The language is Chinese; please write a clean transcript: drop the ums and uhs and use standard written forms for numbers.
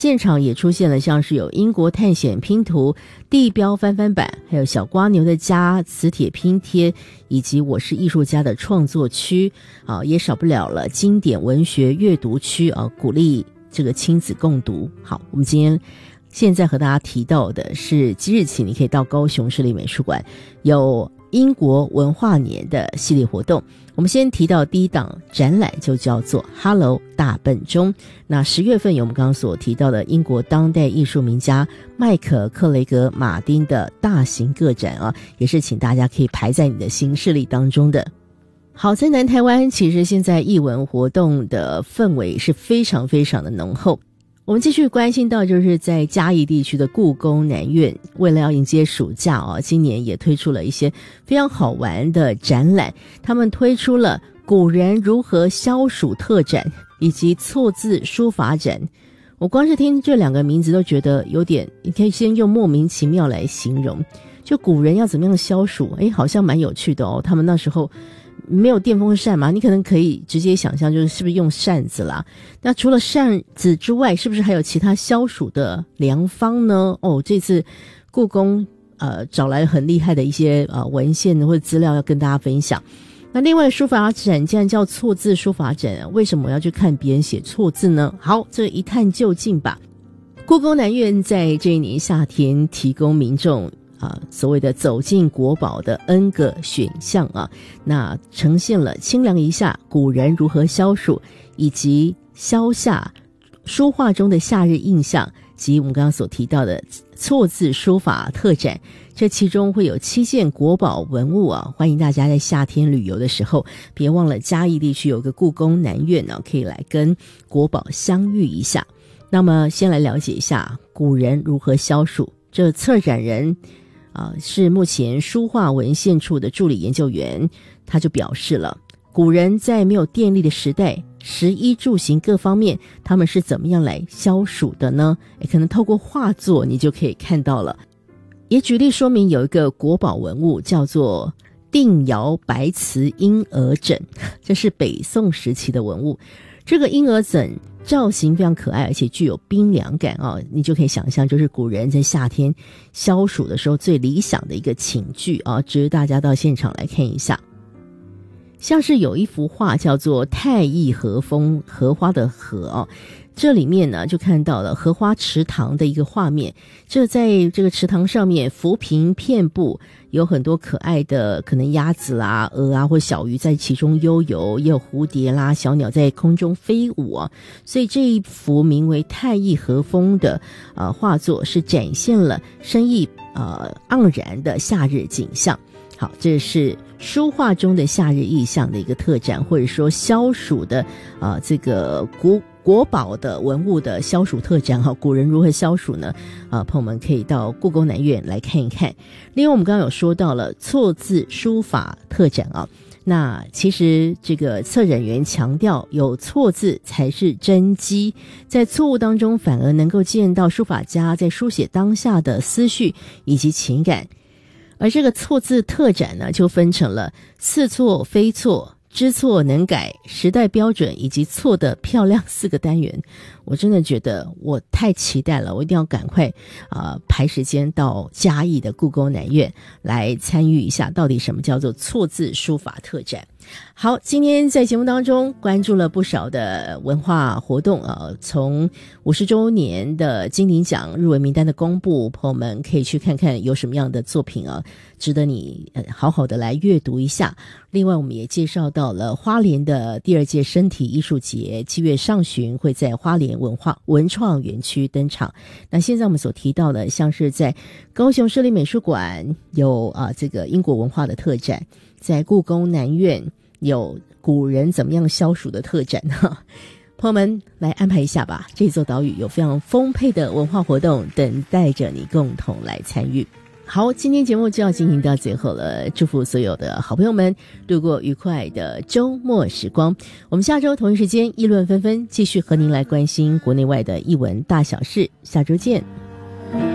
现场也出现了像是有英国探险拼图、地标翻翻版，还有小瓜牛的家磁铁拼贴，以及我是艺术家的创作区也少不了了经典文学阅读区鼓励这个亲子共读。好，我们现在和大家提到的是即日起你可以到高雄市立美术馆有英国文化年的系列活动。我们先提到第一档展览就叫做 Hello 大笨钟，那10月份有我们刚刚所提到的英国当代艺术名家麦克克雷格马丁的大型个展也是请大家可以排在你的行事历当中的。好，在南台湾其实现在艺文活动的氛围是非常非常的浓厚。我们继续关心到就是在嘉义地区的故宫南院，为了要迎接暑假今年也推出了一些非常好玩的展览。他们推出了古人如何消暑特展以及错字书法展。我光是听这两个名字都觉得有点，你可以先用莫名其妙来形容，就古人要怎么样消暑，好像蛮有趣的他们那时候没有电风扇嘛，你可能可以直接想象就是是不是用扇子啦。那除了扇子之外，是不是还有其他消暑的良方呢？这次故宫找来很厉害的一些文献或者资料要跟大家分享。那另外书法展既然叫错字书法展，为什么我要去看别人写错字呢？好，这一探究竟吧。故宫南院在这一年夏天提供民众所谓的走进国宝的 N 个选项那呈现了清凉一下古人如何消暑，以及消夏书画中的夏日印象，及我们刚刚所提到的错字书法特展。这其中会有7件国宝文物欢迎大家在夏天旅游的时候，别忘了嘉义地区有个故宫南院可以来跟国宝相遇一下。那么先来了解一下古人如何消暑。这策展人是目前书画文献处的助理研究员，他就表示了，古人在没有电力的时代，食衣住行各方面他们是怎么样来消暑的呢？可能透过画作你就可以看到了。也举例说明，有一个国宝文物叫做定窑白瓷婴儿枕，这是北宋时期的文物。这个婴儿枕造型非常可爱，而且具有冰凉感你就可以想象，就是古人在夏天消暑的时候最理想的一个寝具值得大家到现场来看一下。像是有一幅画叫做太乙荷风，荷花的荷这里面呢就看到了荷花池塘的一个画面。这在这个池塘上面浮萍遍布，有很多可爱的可能鸭子啦、鹅或小鱼在其中悠游，也有蝴蝶啦、小鸟在空中飞舞所以这一幅名为太乙荷风的画作是展现了生意盎然的夏日景象。好，这是书画中的夏日意象的一个特展，或者说消暑的这个国宝的文物的消暑特展古人如何消暑呢？朋友们可以到故宫南院来看一看。另外我们刚刚有说到了错字书法特展那其实这个策展员强调，有错字才是真迹，在错误当中反而能够见到书法家在书写当下的思绪以及情感。而这个错字特展呢，就分成了似错非错、知错能改、时代标准以及错的漂亮4个单元。我真的觉得我太期待了，我一定要赶快排时间到嘉义的故宫南院来参与一下，到底什么叫做错字书法特展。好，今天在节目当中关注了不少的文化活动从50周年的金鼎奖入围名单的公布，朋友们可以去看看有什么样的作品值得你好好的来阅读一下。另外我们也介绍到了花莲的第2届身体艺术节7月上旬会在花莲文创园区登场。那现在我们所提到的像是在高雄市立美术馆有这个英国文化的特展，在故宫南院有古人怎么样消暑的特展朋友们来安排一下吧，这座岛屿有非常丰沛的文化活动等待着你共同来参与。好，今天节目就要进行到最后了，祝福所有的好朋友们度过愉快的周末时光。我们下周同一时间议论纷纷，继续和您来关心国内外的艺文大小事，下周见。